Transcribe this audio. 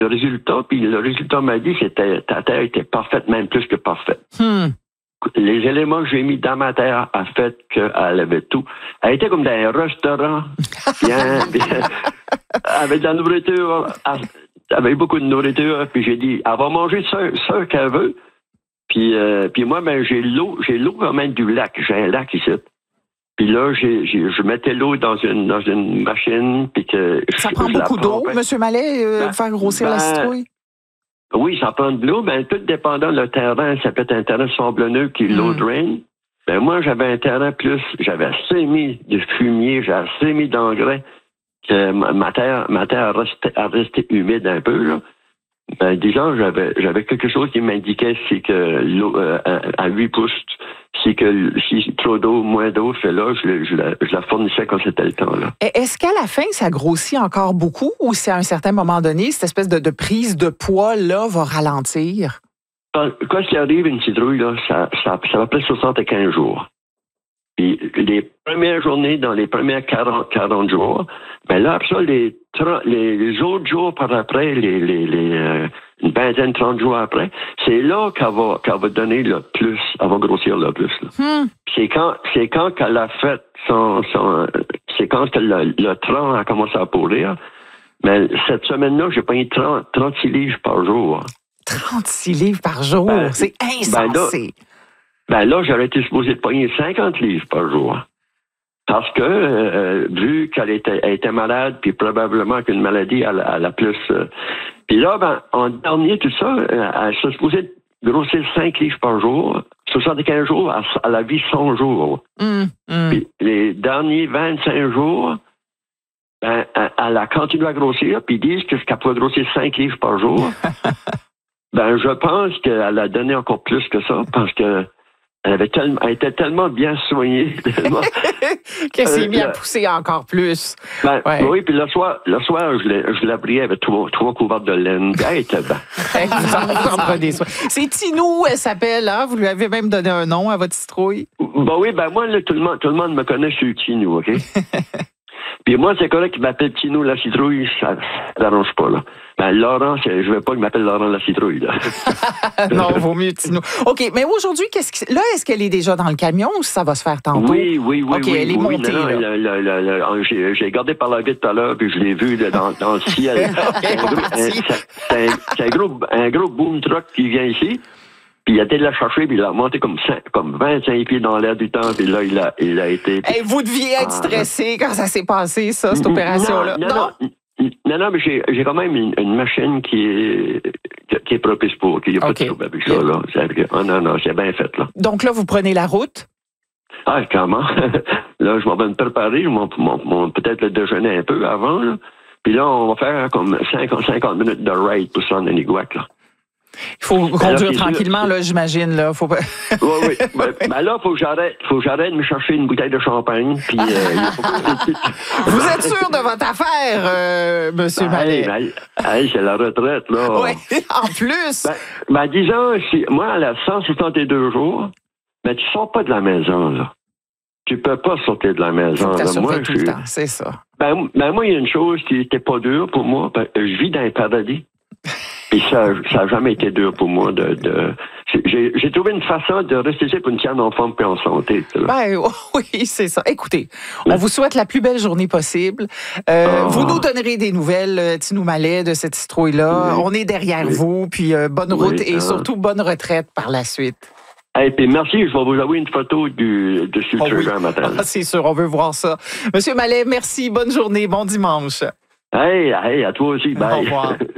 puis le résultat m'a dit que ta terre était parfaite, même plus que parfaite. Les éléments que j'ai mis dans ma terre a fait qu'elle avait tout. Elle était comme dans un restaurant, bien, avec de la nourriture, avec beaucoup de nourriture, puis j'ai dit, elle va manger ça qu'elle veut. Puis moi, ben, j'ai l'eau quand même du lac. J'ai un lac ici. Puis là, je mettais l'eau dans une machine. Puis que ça prend beaucoup d'eau, M. Mallet, faire grossir la citrouille? Oui, ça prend de l'eau. Ben, tout dépendant le terrain, ça peut être un terrain sablonneux qui est low drain. Ben, moi, j'avais un terrain plus, j'avais assez mis de fumier, j'avais assez mis d'engrais que ma terre a resté humide un peu, là. Ben, disons, j'avais quelque chose qui m'indiquait, c'est que l'eau, à 8 pouces, c'est que si trop d'eau, moins d'eau, je la fournissais quand c'était le temps, là. Est-ce qu'à la fin, ça grossit encore beaucoup ou c'est à un certain moment donné, cette espèce de prise de poids, là, va ralentir? Quand il arrive une citrouille, là, ça va près 75 jours. Puis les premières journées, dans les premières 40 jours, ben là, après ça, les autres jours par après, une vingtaine, 30 jours après, c'est là qu'elle va donner le plus, elle va grossir le plus. C'est quand qu'elle a fait c'est quand que le tronc a commencé à pourrir. Mais cette semaine-là, j'ai payé 36 livres par jour. 36 livres par jour? C'est insensé. Ben là, j'aurais été supposé de payer 50 livres par jour. Parce que, vu qu'elle était malade, puis probablement qu'une maladie, elle a plus... Puis là, ben, en dernier, tout ça, elle se supposait de grossir 5 livres par jour. 75 jours, elle a vu 100 jours. Puis les derniers 25 jours, ben, elle a continué à grossir, puis ils disent qu'elle peut grossir 5 livres par jour. Ben, je pense qu'elle a donné encore plus que ça, parce que elle était tellement bien soignée. Qu'elle s'est bien poussée encore plus. Ben, oui, puis le soir, je l'abris avec trois couvertes de laine. Elle était bien. C'est Tinou, elle s'appelle, hein? Vous lui avez même donné un nom à votre citrouille? Ben oui, ben moi, là, tout le monde me connaît sur Tinou, OK? Puis moi, c'est correct qu'il m'appelle Tinou la citrouille, ça n'arrange pas, là. Ben, Laurent, je ne veux pas qu'il m'appelle Laurent la citrouille, là. Non, vaut mieux Tinou. OK, mais aujourd'hui, est-ce qu'elle est déjà dans le camion ou ça va se faire tantôt? Oui. OK, elle est montée, là. J'ai gardé par la vitre tout à l'heure, puis je l'ai vu là, dans le ciel. C'est un gros boom truck qui vient ici. Puis il a été de la chercher, puis il a monté comme 25 pieds dans l'air du temps, puis là, il a été... Hey, vous deviez être stressé quand ça s'est passé, ça, cette opération-là. Non, mais j'ai quand même une machine qui est propice pour, qu'il n'y a pas de trouble avec ça, là. Non, c'est bien fait, là. Donc là, vous prenez la route? Ah, comment? Là, je vais me préparer, peut-être le déjeuner un peu avant, là. Puis là, on va faire comme 50 minutes de ride pour ça en Aniguac, là. Il faut conduire tranquillement, là, j'imagine. Là. Faut pas... oui. Ben là, faut que j'arrête de me chercher une bouteille de champagne. Puis, vous êtes sûr de votre affaire, M. Mallet? C'est la retraite, là. Oui, en plus. Disons, moi, à 162 jours, mais tu sors pas de la maison, là. Tu peux pas sortir de la maison. Moi, tout le temps, c'est ça. Moi, il y a une chose qui n'était pas dure pour moi. Je vis dans un paradis. Puis ça n'a jamais été dur pour moi j'ai trouvé une façon de rester pour une tienne en forme et en santé. Oui, c'est ça. Écoutez, on vous souhaite la plus belle journée possible. Vous nous donnerez des nouvelles, Tinou Mallet, de cette citrouille-là. On est derrière vous, puis bonne route et surtout bonne retraite par la suite. Puis merci, je vais vous envoyer une photo de Instagram matin. C'est sûr, on veut voir ça. Monsieur Mallet, merci, bonne journée, bon dimanche. Hey, à toi aussi, bye. Au revoir.